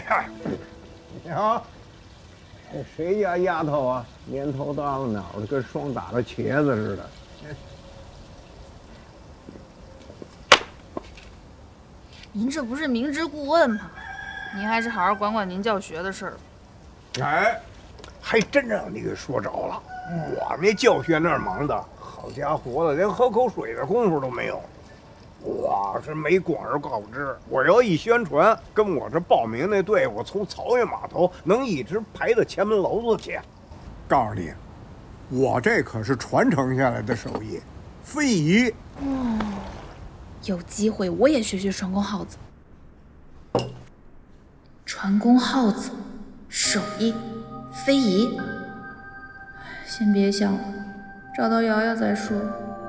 呀，你好，谁家丫头啊？年头大了脑的跟霜打了茄子似的。 您这不是明知故问吗？您还是好好管管您教学的事儿吧。 哎，还真让你给说着了。我那教学那儿忙的，好家伙的，连喝口水的功夫都没有。我是没广而告之，我要一宣传，跟我这报名那队伍从草原码头能一直排到前门楼子去。告诉你，我这可是传承下来的手艺，非遗。 有机会我也学学传功号子。传功号子，手艺，非遗。先别想了，找到瑶瑶再说。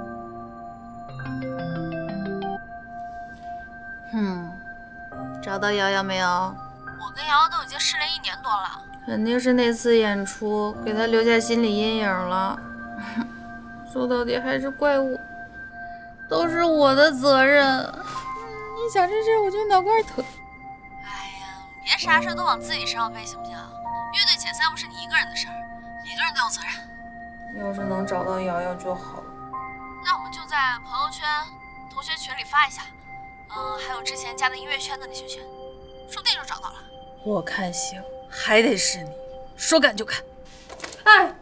找到瑶瑶没有？ 我跟瑶瑶都已经失联1年多了。 肯定是那次演出给她留下心理阴影了。说到底还是怪我，都是我的责任。一想这事我就脑瓜疼。 哎呀，别啥事都往自己身上背行不行？乐队解散不是你一个人的事儿，每个人都有责任。 要是能找到瑶瑶就好。 那我们就在朋友圈、同学群里发一下，还有之前加的音乐圈的那些群，说不定就找到了。 我看行，还得是你，说干就干。哎。